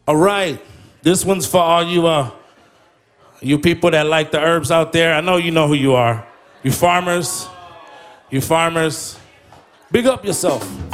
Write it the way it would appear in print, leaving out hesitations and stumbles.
All right, this one's for all you people that like the herbs out there. I know you know who you are. You farmers. Big up yourself.